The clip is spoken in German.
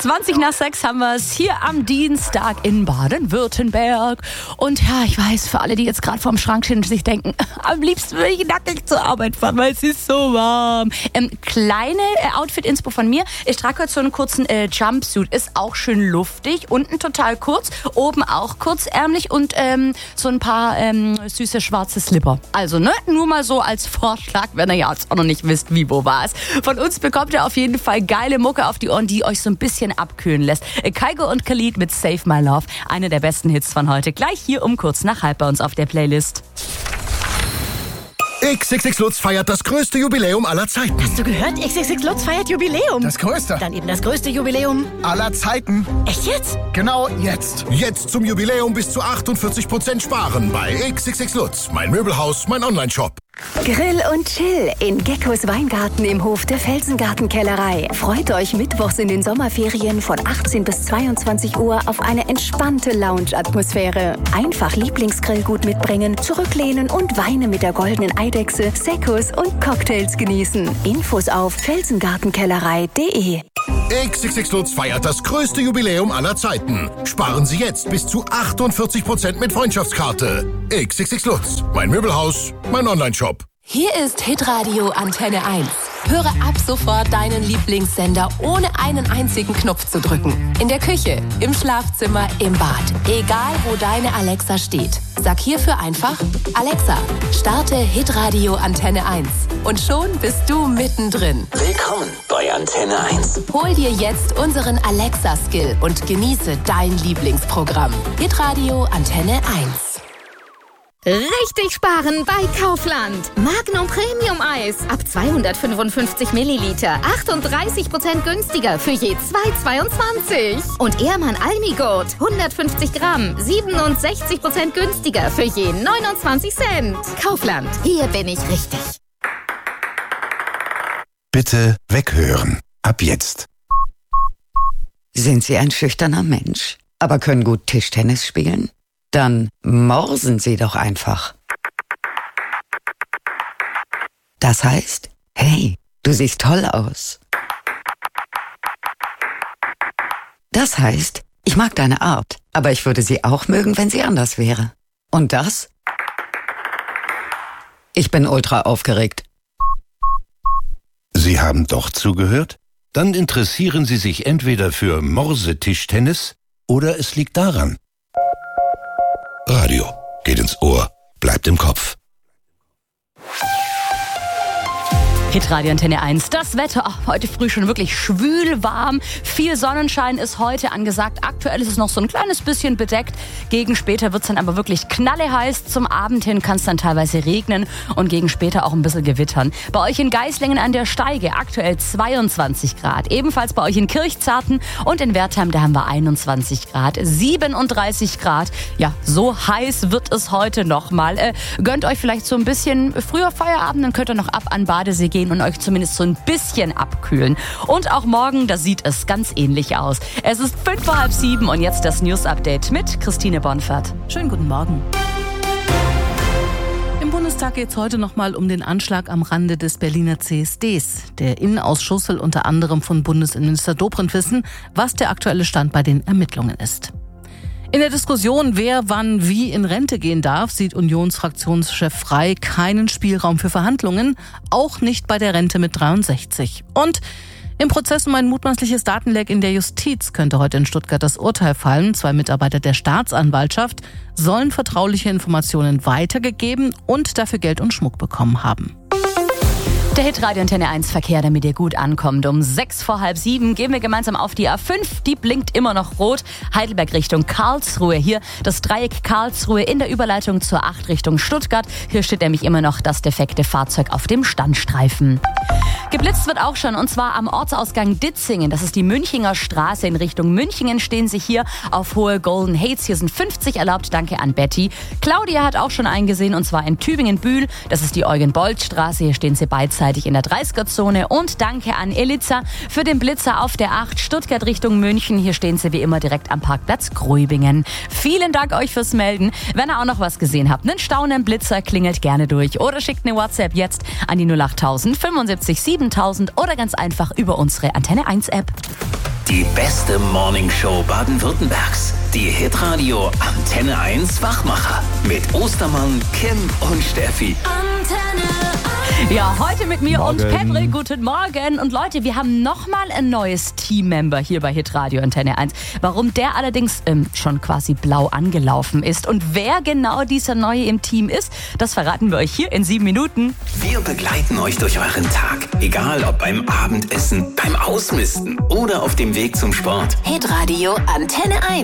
5:20 haben wir es hier am Dienstag in Baden-Württemberg. Und ja, ich weiß, für alle, die jetzt gerade vorm Schrank stehen und sich denken, am liebsten würde ich nackig zur Arbeit fahren, weil es ist so warm. Kleine Outfit-Inspo von mir. Ich trage heute so einen kurzen Jumpsuit. Ist auch schön luftig. Unten total kurz, oben auch kurzärmlich und so ein paar süße schwarze Slipper. Also, ne, nur mal so als Vorschlag, wenn ihr ja jetzt auch noch nicht wisst, wie, wo, was. Von uns bekommt ihr auf jeden Fall geile Mucke auf die Ohren, die euch so ein bisschen abkühlen lässt. Kygo und Khalid mit Save My Love. Einer der besten Hits von heute. Gleich hier um kurz nach halb bei uns auf der Playlist. XXX Lutz feiert das größte Jubiläum aller Zeiten. Hast du gehört? XXX Lutz feiert Jubiläum. Das größte. Dann eben das größte Jubiläum Aller Zeiten. Echt jetzt? Genau jetzt. Jetzt zum Jubiläum bis zu 48% sparen bei XXX Lutz. Mein Möbelhaus, mein Onlineshop. Grill und Chill in Geckos Weingarten im Hof der Felsengartenkellerei. Freut euch mittwochs in den Sommerferien von 18 bis 22 Uhr auf eine entspannte Lounge-Atmosphäre. Einfach Lieblingsgrillgut mitbringen, zurücklehnen und Weine mit der goldenen Eidechse, Seccos und Cocktails genießen. Infos auf felsengartenkellerei.de. XXX Lutz feiert das größte Jubiläum aller Zeiten. Sparen Sie jetzt bis zu 48% mit Freundschaftskarte. XXX Lutz. Mein Möbelhaus, mein Onlineshop. Hier ist Hitradio Antenne 1. Höre ab sofort deinen Lieblingssender, ohne einen einzigen Knopf zu drücken. In der Küche, im Schlafzimmer, im Bad. Egal, wo deine Alexa steht. Sag hierfür einfach, Alexa, starte Hitradio Antenne 1. Und schon bist du mittendrin. Willkommen bei Antenne 1. Hol dir jetzt unseren Alexa-Skill und genieße dein Lieblingsprogramm. Hitradio Antenne 1. Richtig sparen bei Kaufland. Magnum Premium Eis ab 255 Milliliter. 38% günstiger für je 2,22. Und Ehrmann Almigurt 150 Gramm. 67% günstiger für je 29 Cent. Kaufland, hier bin ich richtig. Bitte weghören. Ab jetzt. Sind Sie ein schüchterner Mensch, aber können gut Tischtennis spielen? Dann morsen Sie doch einfach. Das heißt, hey, du siehst toll aus. Das heißt, ich mag deine Art, aber ich würde sie auch mögen, wenn sie anders wäre. Und das? Ich bin ultra aufgeregt. Sie haben doch zugehört? Dann interessieren Sie sich entweder für Morsetischtennis oder es liegt daran. Radio geht ins Ohr, bleibt im Kopf. Hitradio Antenne 1. Das Wetter heute früh schon wirklich schwül warm. Viel Sonnenschein ist heute angesagt. Aktuell ist es noch so ein kleines bisschen bedeckt. Gegen später wird es dann aber wirklich knalleheiß. Zum Abend hin kann es dann teilweise regnen und gegen später auch ein bisschen gewittern. Bei euch in Geislingen an der Steige aktuell 22 Grad. Ebenfalls bei euch in Kirchzarten und in Wertheim, da haben wir 21 Grad. 37 Grad. Ja, so heiß wird es heute nochmal. Gönnt euch vielleicht so ein bisschen früher Feierabend, dann könnt ihr noch ab an Badesee gehen und euch zumindest so ein bisschen abkühlen. Und auch morgen, da sieht es ganz ähnlich aus. Es ist 6:05 und jetzt das News-Update mit Christine Bonfert. Schönen guten Morgen. Im Bundestag geht es heute nochmal um den Anschlag am Rande des Berliner CSDs. Der Innenausschuss will unter anderem von Bundesinnenminister Dobrindt wissen, was der aktuelle Stand bei den Ermittlungen ist. In der Diskussion, wer wann wie in Rente gehen darf, sieht Unionsfraktionschef Frey keinen Spielraum für Verhandlungen, auch nicht bei der Rente mit 63. Und im Prozess um ein mutmaßliches Datenleck in der Justiz könnte heute in Stuttgart das Urteil fallen. 2 Mitarbeiter der Staatsanwaltschaft sollen vertrauliche Informationen weitergegeben und dafür Geld und Schmuck bekommen haben. Der Hitradio Antenne 1 Verkehr, damit ihr gut ankommt. Um 6:06 gehen wir gemeinsam auf die A5. Die blinkt immer noch rot. Heidelberg Richtung Karlsruhe. Hier das Dreieck Karlsruhe in der Überleitung zur 8 Richtung Stuttgart. Hier steht nämlich immer noch das defekte Fahrzeug auf dem Standstreifen. Geblitzt wird auch schon, und zwar am Ortsausgang Ditzingen. Das ist die Münchinger Straße. In Richtung Münchingen stehen sie hier auf hohe Golden Hates. Hier sind 50 erlaubt. Danke an Betty. Claudia hat auch schon eingesehen, und zwar in Tübingen-Bühl. Das ist die Eugen-Bolt-Straße. Hier stehen sie beidseitig in der 30er-Zone. Und danke an Eliza für den Blitzer auf der 8 Stuttgart Richtung München. Hier stehen sie wie immer direkt am Parkplatz Gröbingen. Vielen Dank euch fürs Melden. Wenn ihr auch noch was gesehen habt, einen Staunen Blitzer, klingelt gerne durch oder schickt eine WhatsApp jetzt an die 08000 75 7000 oder ganz einfach über unsere Antenne 1 App. Die beste Morningshow Baden-Württembergs. Die Hitradio Antenne 1 Wachmacher. Mit Ostermann, Kim und Steffi. Ja, heute mit mir und Patrick. Guten Morgen. Und Leute, wir haben nochmal ein neues Teammember hier bei Hitradio Antenne 1. Warum der allerdings schon quasi blau angelaufen ist und wer genau dieser Neue im Team ist, das verraten wir euch hier in 7 Minuten. Wir begleiten euch durch euren Tag. Egal ob beim Abendessen, beim Ausmisten oder auf dem Weg zum Sport. Hitradio Antenne 1.